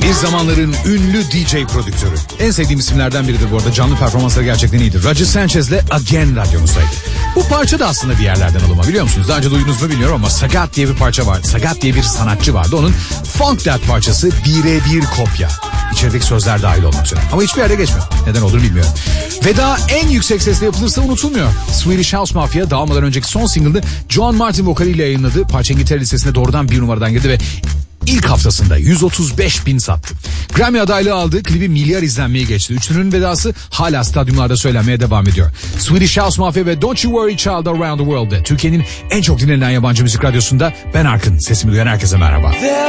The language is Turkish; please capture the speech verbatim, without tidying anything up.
Bir zamanların ünlü D J prodüktörü. En sevdiğim isimlerden biridir bu arada. Canlı performansları gerçekten iyidir. Roger Sanchez'le Again radyomuzdaydı. Bu parça da aslında bir yerlerden alınma, biliyor musunuz? Daha önce duydunuz mu bilmiyorum ama Sagat diye bir parça vardı. Sagat diye bir sanatçı vardı. Onun Funk That parçası birebir kopya. İçerideki sözler dahil olmak üzere. Ama hiçbir yerde geçmiyor. Neden olduğunu bilmiyorum. Veda en yüksek sesle yapılırsa unutulmuyor. Swedish House Mafia dağılmadan önceki son single'ını John Martin vokaliyle yayınladı. Parça İngiltere listesine doğrudan bir numaradan girdi ve İlk haftasında yüz otuz beş bin sattı. Grammy adaylığı aldı, klibi milyar izlenmeyi geçti. Üçlünün vedası hala stadyumlarda söylenmeye devam ediyor. Swedish House Mafia ve Don't You Worry Child Around the World'de Türkiye'nin en çok dinlenen yabancı müzik radyosunda ben Arkın. Sesimi duyan herkese merhaba.